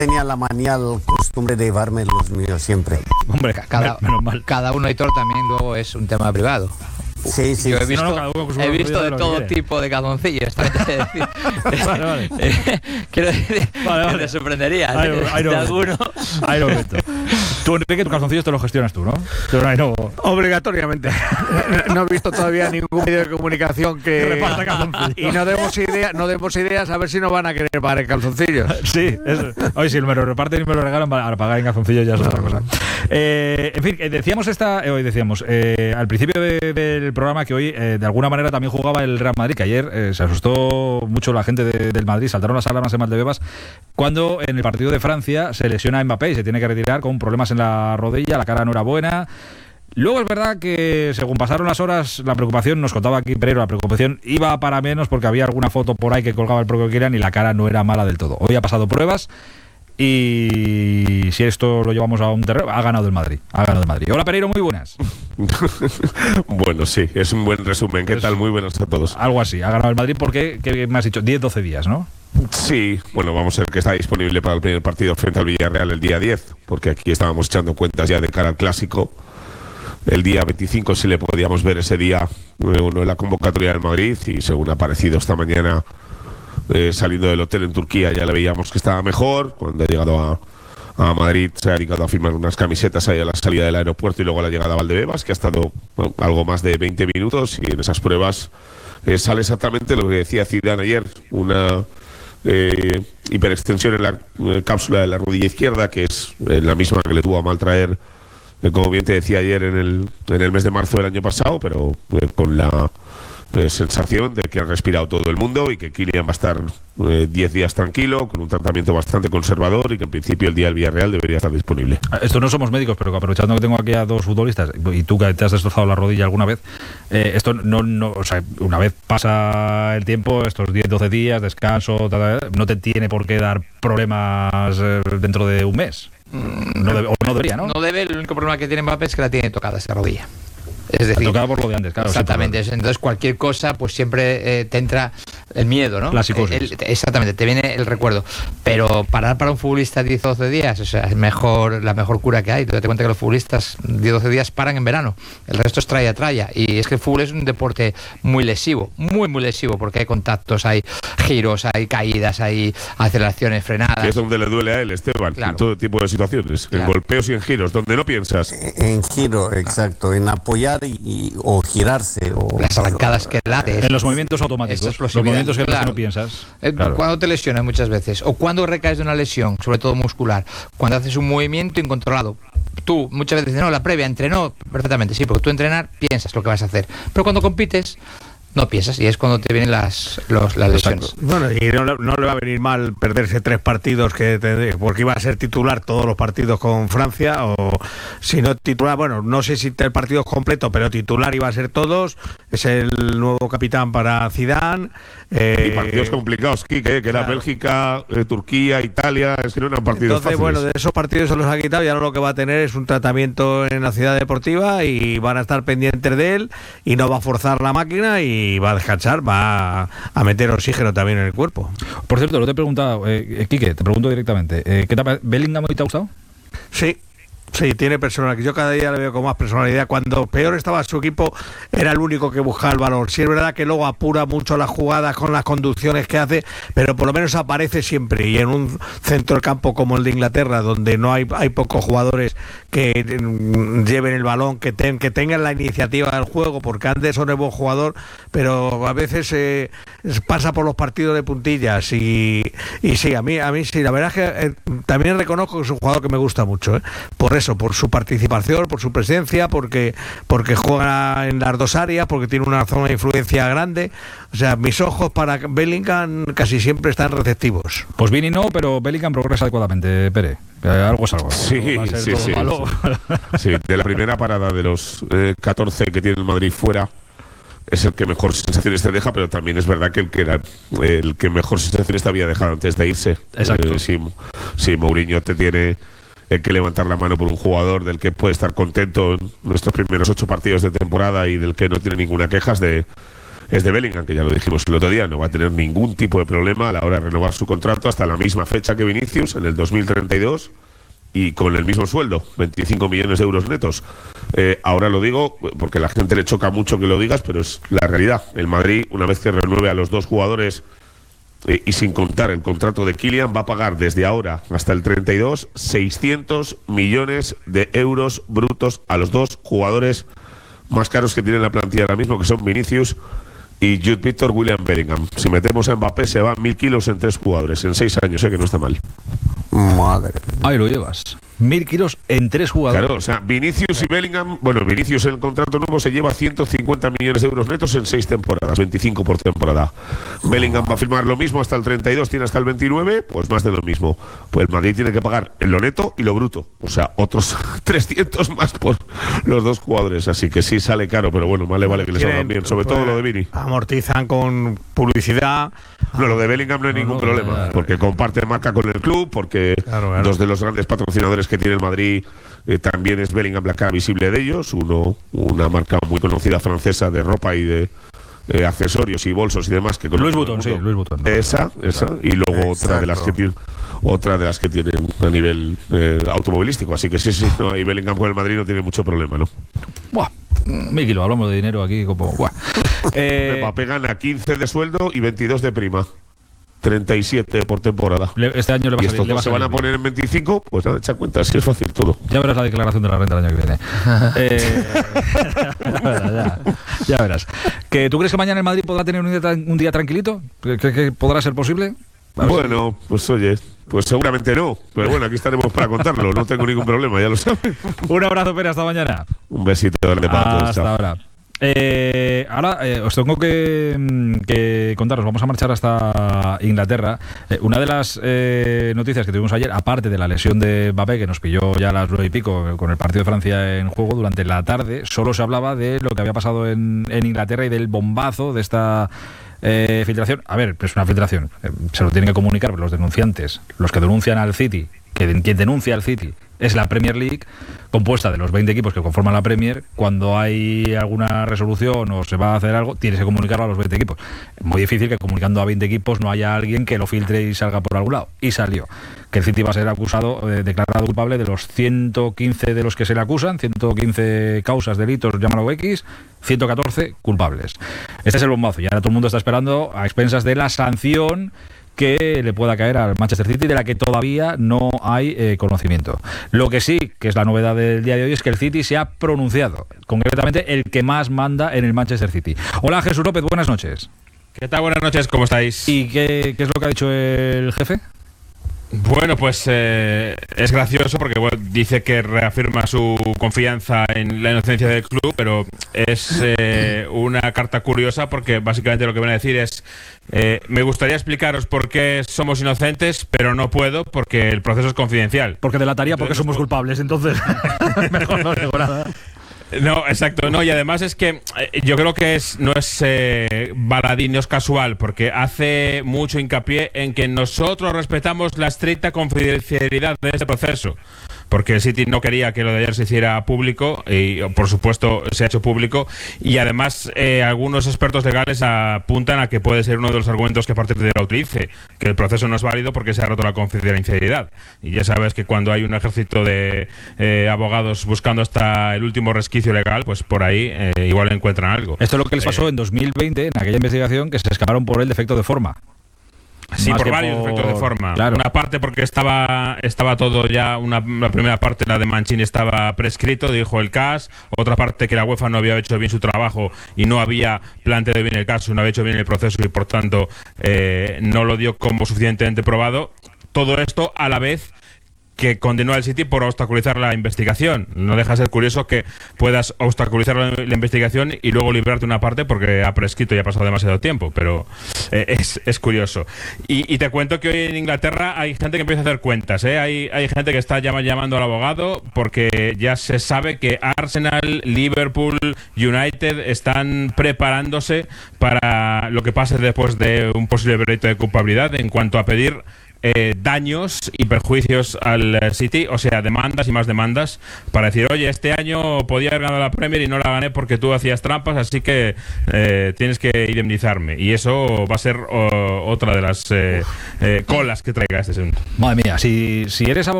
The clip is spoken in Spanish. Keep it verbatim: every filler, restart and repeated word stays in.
tenía la manial costumbre de llevarme los míos siempre. Hombre, cada, menos mal. Cada uno, Aitor, también luego es un tema privado. Sí, sí. Yo he visto, no, no, he visto de todo tipo de calzoncillos. Vale, vale. Quiero decir, vale, vale. te sorprenderías Ahí, ¿eh? ahí de no, alguno. Ahí lo meto. Tú, Enrique, tus calzoncillos te los gestionas tú, ¿no? Pero ahí no. Obligatoriamente. No he visto todavía ningún medio de comunicación que, que reparta calzoncillos. Y no demos ideas, no demos ideas a ver si nos van a querer pagar en calzoncillos. Sí, eso. Oye, si me lo reparten y me lo regalan para pagar en calzoncillos ya es otra cosa. Eh, en fin, eh, decíamos esta, eh, hoy decíamos eh, al principio de, del programa que hoy eh, de alguna manera también jugaba el Real Madrid, que ayer eh, se asustó mucho la gente de, del Madrid, saltaron las alarmas en Valdebebas cuando en el partido de Francia se lesiona a Mbappé y se tiene que retirar con problemas en la rodilla, la cara no era buena. Luego es verdad que según pasaron las horas, la preocupación, nos contaba aquí Pereiro, la preocupación iba para menos porque había alguna foto por ahí que colgaba el propio Kylian y la cara no era mala del todo. Hoy ha pasado pruebas y si esto lo llevamos a un terreno, ha ganado el Madrid. Ha ganado el Madrid. Hola Pereiro, muy buenas. Bueno, sí, es un buen resumen. ¿Qué tal? Muy buenos a todos. Algo así, ha ganado el Madrid porque, ¿qué me has dicho? diez doce días, ¿no? Sí, bueno, vamos a ver que está disponible para el primer partido frente al Villarreal el día diez, porque aquí estábamos echando cuentas ya de cara al Clásico. El día veinticinco sí le podíamos ver ese día uno en la convocatoria del Madrid y según ha aparecido esta mañana eh, saliendo del hotel en Turquía ya le veíamos que estaba mejor. Cuando ha llegado a, a Madrid se ha dedicado a firmar unas camisetas ahí a la salida del aeropuerto y luego a la llegada a Valdebebas, que ha estado bueno, algo más de veinte minutos y en esas pruebas eh, sale exactamente lo que decía Zidane ayer, una eh, hiperextensión en la eh, cápsula de la rodilla izquierda, que es eh, la misma que le tuvo a mal traer, eh, como bien te decía ayer, en el, en el mes de marzo del año pasado, pero eh, con la eh, sensación de que ha respirado todo el mundo y que Kylian va a estar diez eh, días tranquilo, con un tratamiento bastante conservador y que en principio el día del Villarreal debería estar disponible. Esto no somos médicos, pero aprovechando que tengo aquí a dos futbolistas y tú que te has destrozado la rodilla alguna vez, eh, esto no, no, o sea, una vez pasa el tiempo, estos diez doce días, descanso, tal, tal, no te tiene por qué dar problemas eh, dentro de un mes. No debe, o no debería, ¿no? No debe, el único problema que tiene Mbappé es que la tiene tocada esa rodilla. Es decir, tocada por lo de antes, claro. Exactamente. Sí, entonces cualquier cosa, pues siempre eh, te entra el miedo, ¿no? La psicosis. El, exactamente, te viene el recuerdo. Pero parar para un futbolista diez o doce días, o sea, es mejor, la mejor cura que hay. Tú te das cuenta que los futbolistas diez o doce días paran en verano. El resto es tralla, tralla. Y es que el fútbol es un deporte muy lesivo, muy, muy lesivo, porque hay contactos, hay giros, hay caídas, hay aceleraciones, frenadas. Que es donde le duele a él, Esteban, claro. En todo tipo de situaciones. Claro. En golpeos y en giros, donde no piensas. En giro, exacto. En apoyar y, y, o girarse. O, las arrancadas que late. En los movimientos automáticos. Los movimientos que claro. no piensas. Claro. Cuando te lesionas muchas veces, o cuando recaes de una lesión, sobre todo muscular, cuando haces un movimiento incontrolado. Tú muchas veces dices, no, la previa entrenó perfectamente, sí, porque tú entrenar piensas lo que vas a hacer. Pero cuando compites, no piensas, y es cuando te vienen las, los, las lesiones. Bueno, y no, no le va a venir mal perderse tres partidos, que te, porque iba a ser titular todos los partidos con Francia, o si no titular, bueno, no sé si el partido es completo, pero titular iba a ser todos. Es el nuevo capitán para Zidane. Eh, y partidos complicados, Quique, que era claro. Bélgica, eh, Turquía, Italia, es que no eran partidos Entonces, fáciles. Bueno, de esos partidos se los ha quitado y ahora lo que va a tener es un tratamiento en la ciudad deportiva y van a estar pendientes de él y no va a forzar la máquina y va a descansar, va a meter oxígeno también en el cuerpo. Por cierto, lo te he preguntado, eh, Quique, te pregunto directamente, eh, ¿qué tal? ¿Bellingham hoy te ha gustado? Sí. Sí, tiene personalidad. Yo cada día le veo con más personalidad. Cuando peor estaba su equipo, era el único que buscaba el balón. Sí, es verdad que luego apura mucho las jugadas con las conducciones que hace, pero por lo menos aparece siempre. Y en un centro del campo como el de Inglaterra, donde no hay, hay pocos jugadores que lleven el balón, que, ten, que tengan la iniciativa del juego, porque Anderson es buen jugador, pero a veces eh, pasa por los partidos de puntillas. Y, y sí, a mí, a mí sí, la verdad es que eh, también reconozco que es un jugador que me gusta mucho, ¿eh? Por eso, por su participación, por su presencia, porque porque juega en las dos áreas, porque tiene una zona de influencia grande. O sea, mis ojos para Bellingham casi siempre están receptivos. Pues Vini no, pero Bellingham progresa adecuadamente, Pere. Eh, algo es algo. Sí, sí, sí, sí. Sí, de la primera parada de los eh, catorce que tiene el Madrid fuera, es el que mejor sensaciones te deja, pero también es verdad que el que era el que mejor sensaciones te había dejado antes de irse. Exacto. Eh, si, si Mourinho te tiene hay que levantar la mano por un jugador del que puede estar contento en nuestros primeros ocho partidos de temporada y del que no tiene ninguna queja, es de, es de Bellingham, que ya lo dijimos el otro día, no va a tener ningún tipo de problema a la hora de renovar su contrato hasta la misma fecha que Vinicius, en el dos mil treinta y dos, y con el mismo sueldo, veinticinco millones de euros netos. Eh, ahora lo digo porque a la gente le choca mucho que lo digas, pero es la realidad. El Madrid, una vez que renueve a los dos jugadores eh, y sin contar el contrato de Kylian, va a pagar desde ahora hasta el treinta y dos seiscientos millones de euros brutos a los dos jugadores más caros que tiene la plantilla ahora mismo, que son Vinicius y Jude Victor William Bellingham. Si metemos a Mbappé, se van mil kilos en tres jugadores en seis años, sé que no está mal. Madre. Ahí lo llevas. Mil kilos en tres jugadores. Claro, o sea, Vinicius y Bellingham, bueno, Vinicius en el contrato nuevo se lleva ciento cincuenta millones de euros netos en seis temporadas, veinticinco por temporada. Bellingham va a firmar lo mismo hasta el treinta y dos, tiene hasta el veintinueve, pues más de lo mismo. Pues el Madrid tiene que pagar en lo neto y lo bruto, o sea, otros trescientos más por los dos jugadores, así que sí sale caro, pero bueno, más le vale que les salgan bien, sobre todo lo de Vini. Amortizan con publicidad. No, lo de Bellingham no hay No, ningún no, problema, claro. porque comparte marca con el club, porque Claro, claro. dos de los grandes patrocinadores que tiene el Madrid eh, también es Bellingham, la cara visible de ellos, uno una marca muy conocida francesa de ropa y de eh, accesorios y bolsos y demás que conoce Louis todo el Vuitton, sí, mundo. Louis Vuitton. Esa, esa, y luego otra de las que tiene otra de las que tienen a nivel eh, automovilístico, así que sí, sí, no, y Bellingham con el Madrid no tiene mucho problema, ¿no? Buah, mil kilos, hablamos de dinero aquí como... Buah. Eh, Mbappé gana quince de sueldo y veintidós de prima. treinta y siete por temporada. le- este año le va Y a salir, estos le va dos a se van a salir bien. poner en veinticinco, pues nada, echa cuenta, si es fácil todo. Ya verás la declaración de la renta el año que viene. eh, ya, verás, ya, ya verás. ¿Que ¿Tú crees que mañana el Madrid podrá tener un día, tran- un día tranquilito? ¿Crees que, que podrá ser posible? A ver si- Bueno, pues oye, pues seguramente no. Pero bueno, aquí estaremos para contarlo. No tengo ningún problema, ya lo sabes. Un abrazo, Pere, hasta mañana. Un besito grande para todos. Hasta chao. ahora. Eh, ahora eh, os tengo que, mm, que contaros, vamos a marchar hasta Inglaterra. Eh, una de las eh, noticias que tuvimos ayer, aparte de la lesión de Mbappé, que nos pilló ya a las nueve y pico eh, con el partido de Francia en juego, durante la tarde solo se hablaba de lo que había pasado en, en Inglaterra y del bombazo de esta eh, filtración. A ver, es una filtración, eh, se lo tienen que comunicar los denunciantes, los que denuncian al City, que quien denuncia al City es la Premier League, compuesta de los veinte equipos que conforman la Premier. Cuando hay alguna resolución o se va a hacer algo, tienes que comunicarlo a los veinte equipos. Es muy difícil que comunicando a veinte equipos no haya alguien que lo filtre y salga por algún lado. Y salió que el City va a ser acusado, eh, declarado culpable de los ciento quince de los que se le acusan, ciento quince causas, delitos, llámalo X, ciento catorce culpables. Este es el bombazo y ahora todo el mundo está esperando a expensas de la sanción que le pueda caer al Manchester City, de la que todavía no hay eh, conocimiento. Lo que sí, que es la novedad del día de hoy, es que el City se ha pronunciado, concretamente el que más manda en el Manchester City. Hola, Jesús López, buenas noches. ¿Qué tal? Buenas noches, ¿cómo estáis? ¿Y qué, qué es lo que ha dicho el jefe? Bueno, pues eh, es gracioso porque bueno, dice que reafirma su confianza en la inocencia del club, pero es eh, una carta curiosa porque básicamente lo que viene a decir es eh, me gustaría explicaros por qué somos inocentes, pero no puedo porque el proceso es confidencial. Porque delataría porque somos culpables, entonces mejor no digo nada. No, exacto, no, y además es que eh, yo creo que es no es eh, baladín, no es casual, porque hace mucho hincapié en que nosotros respetamos la estricta confidencialidad de este proceso, porque el City no quería que lo de ayer se hiciera público y por supuesto se ha hecho público, y además eh, algunos expertos legales apuntan a que puede ser uno de los argumentos que a partir de ahora utilice, que el proceso no es válido porque se ha roto la confidencialidad, y ya sabes que cuando hay un ejército de eh, abogados buscando hasta el último resquicio legal, pues por ahí eh, igual encuentran algo. Esto es lo que les pasó en dos mil veinte, en aquella investigación, que se escaparon por el defecto de forma. Sí, Más por que varios por- efectos de forma. Claro. Una parte porque estaba estaba todo ya, una, la primera parte, la de Mancini, estaba prescrito, dijo el C A S. Otra parte que la UEFA no había hecho bien su trabajo y no había planteado bien el caso, no había hecho bien el proceso y por tanto eh, no lo dio como suficientemente probado. Todo esto a la vez que condenó al City por obstaculizar la investigación. No deja de ser curioso que puedas obstaculizar la, la investigación y luego librarte una parte porque ha prescrito y ha pasado demasiado tiempo, pero eh, es, es curioso. Y, y te cuento que hoy en Inglaterra hay gente que empieza a hacer cuentas, ¿eh? Hay, hay gente que está llama, llamando al abogado porque ya se sabe que Arsenal, Liverpool, United están preparándose para lo que pase después de un posible veredicto de culpabilidad en cuanto a pedir eh, daños y perjuicios al City, o sea, demandas y más demandas, para decir, oye, este año podía haber ganado la Premier y no la gané porque tú hacías trampas, así que eh, tienes que indemnizarme. Y eso va a ser oh, otra de las eh, eh, colas que traiga este asunto. Madre mía, si, si eres abogado